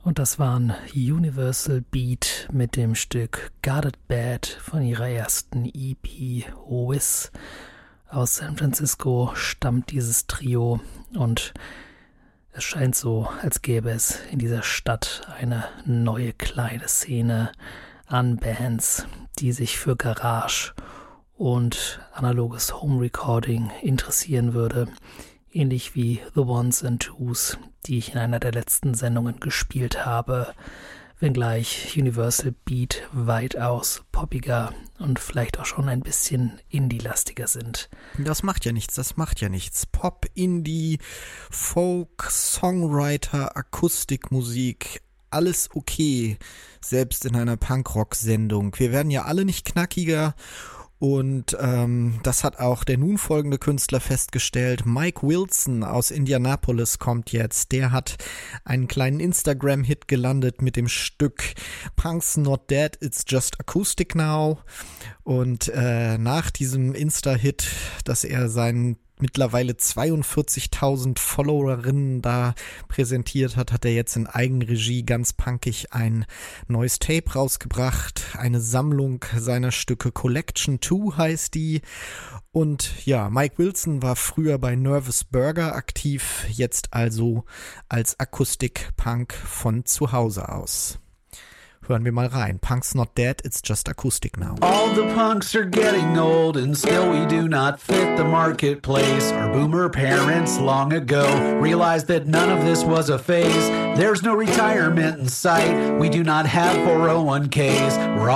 Und das waren Universal Beat mit dem Stück Got It Bad von ihrer ersten EP Wiz. Aus San Francisco stammt dieses Trio und es scheint so, als gäbe es in dieser Stadt eine neue kleine Szene an Bands, die sich für Garage und analoges Home Recording interessieren würde. Ähnlich wie The Ones and Twos, die ich in einer der letzten Sendungen gespielt habe, wenngleich Universal Beat weitaus poppiger und vielleicht auch schon ein bisschen Indie-lastiger sind. Das macht ja nichts. Pop, Indie, Folk, Songwriter, Akustikmusik, alles okay, selbst in einer Punkrock-Sendung. Wir werden ja alle nicht knackiger. Und das hat auch der nun folgende Künstler festgestellt. Mike Wilson aus Indianapolis kommt jetzt. Der hat einen kleinen Instagram-Hit gelandet mit dem Stück Punk's Not Dead, It's Just Acoustic Now. Und nach diesem Insta-Hit, dass er seinen mittlerweile 42.000 Followerinnen da präsentiert hat, hat er jetzt in Eigenregie ganz punkig ein neues Tape rausgebracht, eine Sammlung seiner Stücke, Collection 2 heißt die. Und ja, Mike Wilson war früher bei Nervous Burger aktiv, jetzt also als Akustik-Punk von zu Hause aus. Hören wir mal rein. Punk's not dead, it's just acoustic now. All the punks are getting old and still we do not fit the marketplace. Our boomer parents long ago realized that none of this was a phase. There's no retirement in sight. We do not have 401ks. We're all